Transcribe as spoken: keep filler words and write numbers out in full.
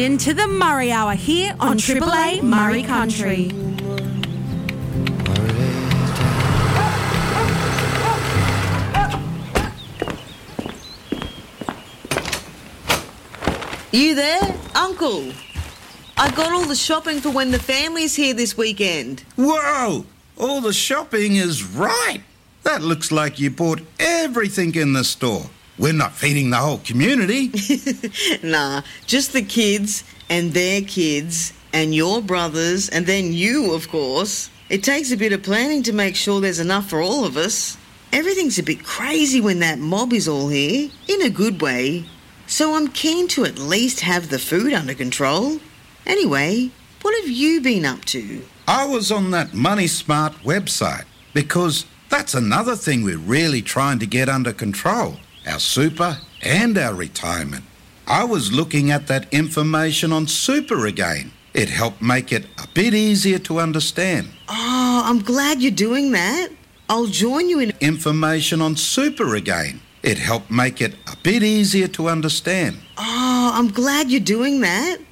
in to the Murray Hour here on Triple A Murray Country. You there, Uncle? I got all the shopping for when the family's here this weekend. Whoa! All the shopping is right. That looks like you bought everything in the store. We're not feeding the whole community. Nah, just the kids and their kids and your brothers and then you, of course. It takes a bit of planning to make sure there's enough for all of us. Everything's a bit crazy when that mob is all here, in a good way. So I'm keen to at least have the food under control. Anyway, what have you been up to? I was on that Money Smart website because that's another thing we're really trying to get under control, our super and our retirement. I was looking at that information on super again. It helped make it a bit easier to understand. Oh, I'm glad you're doing that. I'll join you in information on super again. It helped make it a bit easier to understand. Oh, I'm glad you're doing that.